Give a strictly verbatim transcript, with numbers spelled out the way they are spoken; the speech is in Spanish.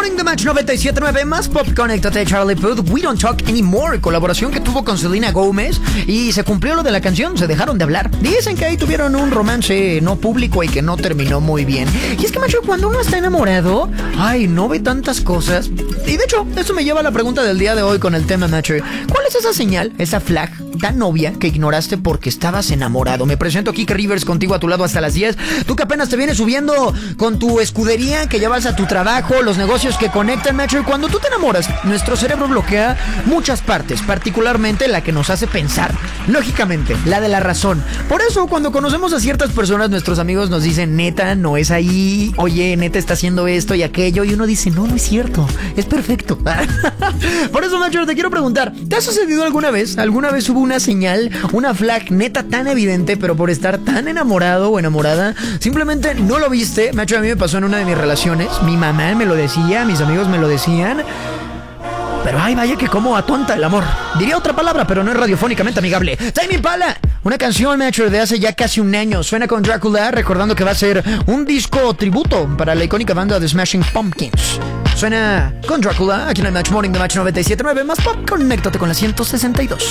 Morning, The Match noventa y siete punto nueve, más pop, conéctate, Charlie Puth, We Don't Talk Anymore, colaboración que tuvo con Selena Gomez, y se cumplió lo de la canción, se dejaron de hablar. Dicen que ahí tuvieron un romance no público y que no terminó muy bien. Y es que, macho, cuando uno está enamorado, ay, no ve tantas cosas. Y de hecho, eso me lleva a la pregunta del día de hoy con el tema, macho. ¿Cuál es esa señal, esa flag tan obvia que ignoraste porque estabas enamorado? Me presento, Kike Rivers, contigo a tu lado hasta las diez. Tú que apenas te vienes subiendo con tu escudería, que ya vas a tu trabajo, los negocios que conectan, macho. Y cuando tú te enamoras, nuestro cerebro bloquea muchas partes, particularmente la que nos hace pensar, lógicamente, la de la razón. Por eso, cuando conocemos a ciertas personas, nuestros amigos nos dicen, neta, no es ahí, oye, neta está haciendo esto y aquello, y uno dice, no, no es cierto, es perfecto. Por eso, macho, te quiero preguntar, ¿te ha sucedido alguna vez? ¿Alguna vez hubo una señal, una flag neta tan evidente, pero por estar tan enamorado o enamorada, simplemente no lo viste? Macho, a mí me pasó en una de mis relaciones, mi mamá me lo decía, mis amigos me lo decían, pero ay, vaya que como atonta el amor. Diría otra palabra, pero no es radiofónicamente amigable. Tame Impala, una canción, macho, de hace ya casi un año. Suena con Drácula, recordando que va a ser un disco tributo para la icónica banda de Smashing Pumpkins. Suena con Drácula, aquí en el Match Morning de Match noventa y siete punto nueve, más pop, conéctate con la ciento sesenta y dos.